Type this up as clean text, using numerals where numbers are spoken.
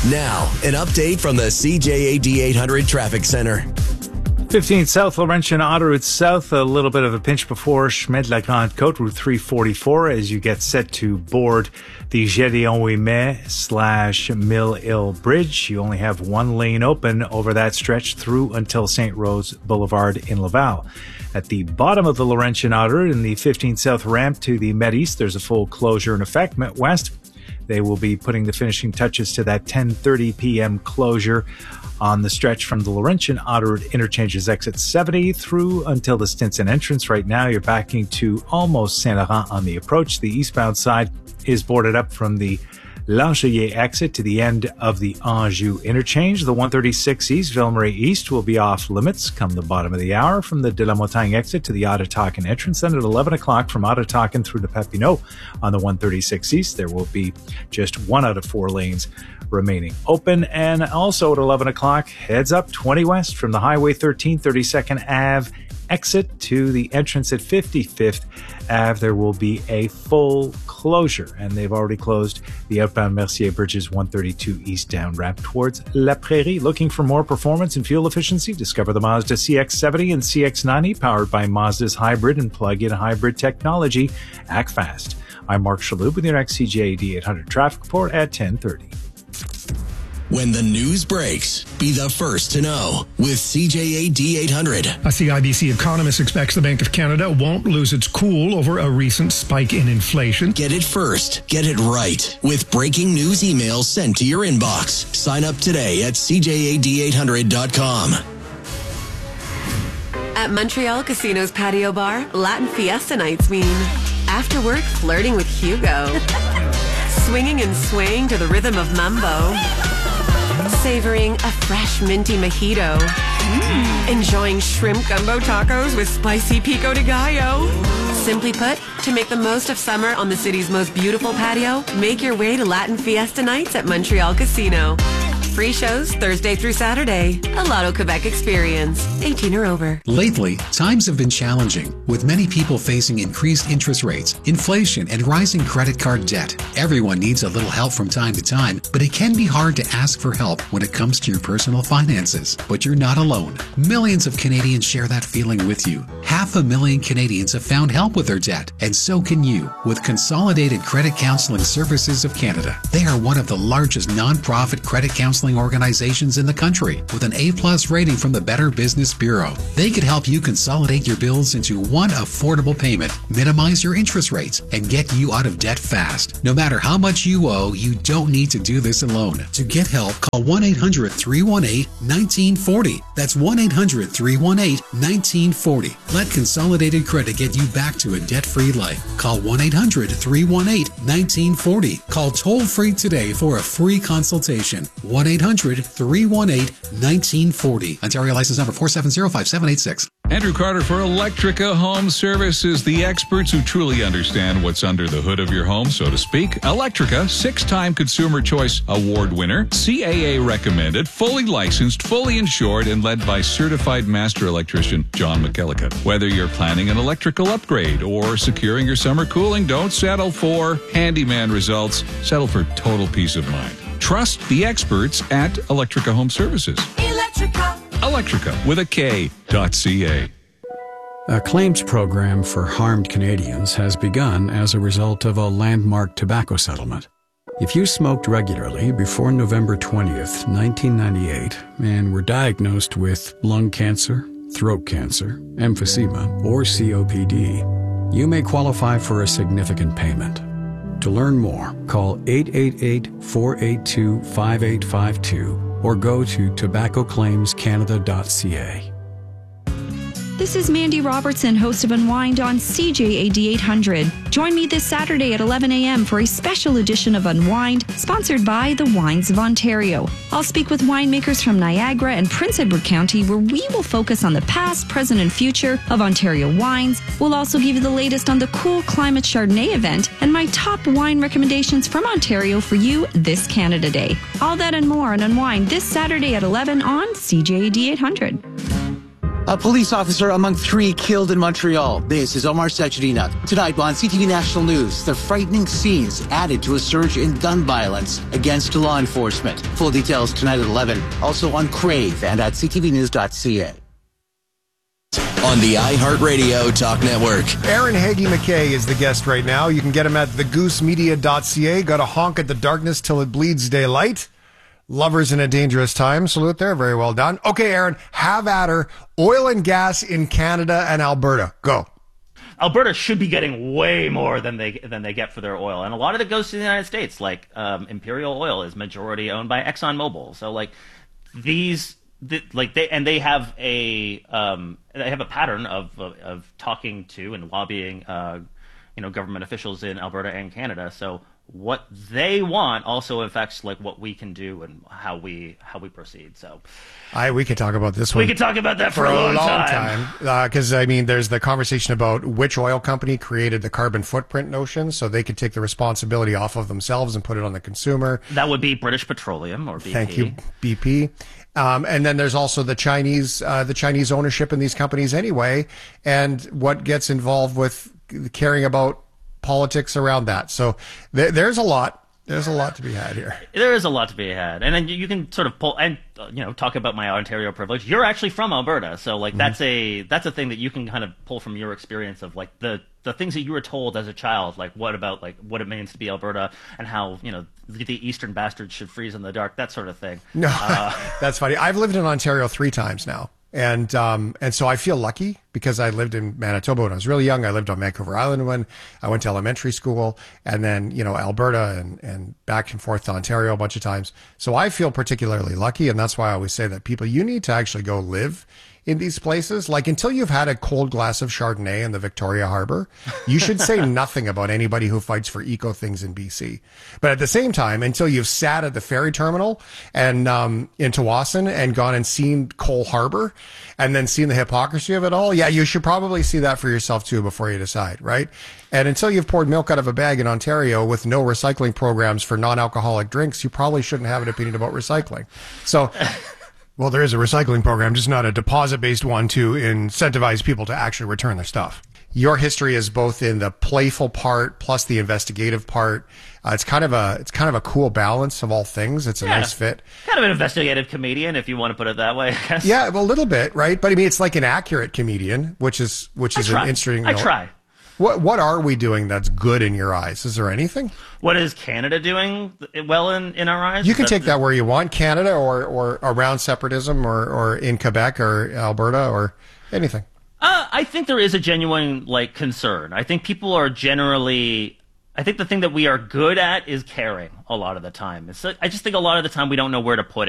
Now, an update from the CJAD 800 Traffic Center. 15 South Laurentian Autoroute South, a little bit of a pinch before Chemin de la Grande Côte, Route 344, as you get set to board the Gédéon Ouimet / Mill Hill Bridge. You only have one lane open over that stretch through until St. Rose Boulevard in Laval. At the bottom of the Laurentian Autoroute, in the 15 South ramp to the Met East, there's a full closure in effect. Met West, they will be putting the finishing touches to that 10:30 p.m. closure on the stretch from the Laurentian Autoroute interchanges exit 70 through until the Stinson entrance. Right now, you're backing to almost Saint-Laurent on the approach. The eastbound side is boarded up from the Langelier exit to the end of the Anjou interchange. The 136 East, Ville-Marie East, will be off limits come the bottom of the hour from the De la Montagne exit to the Ottawakan entrance. Then at 11 o'clock from Ottawakan through to Papineau on the 136 East, there will be just 1 out of 4 lanes remaining open. And also at 11 o'clock, heads up 20 West from the Highway 13, 32nd Ave exit to the entrance at 55th Ave. There will be a full closure, and they've already closed the outbound Mercier Bridges 132 eastbound ramp towards La Prairie. Looking for more performance and fuel efficiency? Discover the Mazda CX-70 and CX-90 powered by Mazda's hybrid and plug-in hybrid technology. Act fast. I'm Mark Shalhoub with your next CJAD 800 traffic report at 10:30. When the news breaks, be the first to know with CJAD 800. A CIBC economist expects the Bank of Canada won't lose its cool over a recent spike in inflation. Get it first. Get it right with breaking news emails sent to your inbox. Sign up today at CJAD800.com. At Montreal Casino's patio bar, Latin Fiesta nights mean after work flirting with Hugo, swinging and swaying to the rhythm of mambo, savoring a fresh minty mojito, enjoying shrimp gumbo tacos with spicy pico de gallo. Simply put, to make the most of summer on the city's most beautiful patio, make your way to Latin Fiesta nights at Montreal Casino. Free shows Thursday through Saturday. A Lotto Quebec experience. 18 or over. Lately, times have been challenging, with many people facing increased interest rates, inflation, and rising credit card debt. Everyone needs a little help from time to time, but it can be hard to ask for help when it comes to your personal finances. But you're not alone. Millions of Canadians share that feeling with you. 500,000 Canadians have found help with their debt, and so can you with Consolidated Credit Counseling Services of Canada. They are one of the largest non-profit credit counseling organizations in the country with an A+ rating from the Better Business Bureau. They could help you consolidate your bills into one affordable payment, minimize your interest rates, and get you out of debt fast. No matter how much you owe, you don't need to do this alone. To get help, call 1-800-318-1940. That's 1-800-318-1940. Let Consolidated Credit get you back to a debt-free life. Call 1-800-318-1940. Call toll-free today for a free consultation. 1-800-318-1940. Ontario license number 4705786. Andrew Carter for Electrica Home Services, the experts who truly understand what's under the hood of your home, so to speak. Electrica, 6-time Consumer Choice Award winner, CAA recommended, fully licensed, fully insured, and led by certified master electrician John McKellicut. Whether you're planning an electrical upgrade or securing your summer cooling, don't settle for handyman results. Settle for total peace of mind. Trust the experts at Electrica Home Services. Electrica with a K.ca. A claims program for harmed Canadians has begun as a result of a landmark tobacco settlement. If you smoked regularly before November 20th, 1998, and were diagnosed with lung cancer, throat cancer, emphysema, or COPD, you may qualify for a significant payment. To learn more, call 888-482-5852 or go to tobaccoclaimscanada.ca. This is Mandy Robertson, host of Unwind on CJAD 800. Join me this Saturday at 11 a.m. for a special edition of Unwind, sponsored by the Wines of Ontario. I'll speak with winemakers from Niagara and Prince Edward County, where we will focus on the past, present, and future of Ontario wines. We'll also give you the latest on the Cool Climate Chardonnay event and my top wine recommendations from Ontario for you this Canada Day. All that and more on Unwind this Saturday at 11 on CJAD 800. A police officer among 3 killed in Montreal. This is Omar Sechedina. Tonight on CTV National News, the frightening scenes added to a surge in gun violence against law enforcement. Full details tonight at 11. Also on Crave and at ctvnews.ca. On the iHeartRadio Talk Network. Aaron Hagee McKay is the guest right now. You can get him at thegoosemedia.ca. Got to honk at the darkness till it bleeds daylight. Lovers in a dangerous time. Salute there. Very well done. Okay, Aaron, have at her. Oil and gas in Canada and Alberta. Go. Alberta should be getting way more than they get for their oil, and a lot of it goes to the United States. Like Imperial Oil is majority owned by ExxonMobil. So like they have a pattern of talking to and lobbying government officials in Alberta and Canada. So what they want also affects like what we can do and how we proceed. So we could talk about this one. We could talk about that for a long time. Because there's the conversation about which oil company created the carbon footprint notion, so they could take the responsibility off of themselves and put it on the consumer. That would be British Petroleum or BP. Thank you, BP. And then there's also the Chinese ownership in these companies anyway, and what gets involved with caring about politics around that. So there's a lot. There's a lot to be had here. There is a lot to be had, and then you can sort of pull and talk about my Ontario privilege. You're actually from Alberta, so like that's a thing that you can kind of pull from your experience of like the things that you were told as a child, like what it means to be Alberta and how the eastern bastards should freeze in the dark, that sort of thing. No, that's funny. I've lived in Ontario 3 times now. And so I feel lucky because I lived in Manitoba when I was really young. I lived on Vancouver Island when I went to elementary school, and then, Alberta and back and forth to Ontario a bunch of times. So I feel particularly lucky. And that's why I always say that people, you need to actually go live in these places. Like until you've had a cold glass of Chardonnay in the Victoria Harbor, you should say nothing about anybody who fights for eco things in BC. But at the same time, until you've sat at the ferry terminal and in Tawasin and gone and seen Cole Harbor and then seen the hypocrisy of it all, yeah, you should probably see that for yourself too before you decide, right? And until you've poured milk out of a bag in Ontario with no recycling programs for non-alcoholic drinks, you probably shouldn't have an opinion about recycling. So... Well, there is a recycling program, just not a deposit-based one to incentivize people to actually return their stuff. Your history is both in the playful part plus the investigative part. It's kind of a cool balance of all things. It's a nice fit. Kind of an investigative comedian, if you want to put it that way, I guess. Yeah, well, a little bit, right? But I mean, it's like an accurate comedian, which is an interesting. I try. What are we doing that's good in your eyes? Is there anything? What is Canada doing well in our eyes? You can take that where you want, Canada or around separatism or in Quebec or Alberta or anything. I think there is a genuine concern. I think people are generally... I think the thing that we are good at is caring a lot of the time. I just think a lot of the time we don't know where to put it.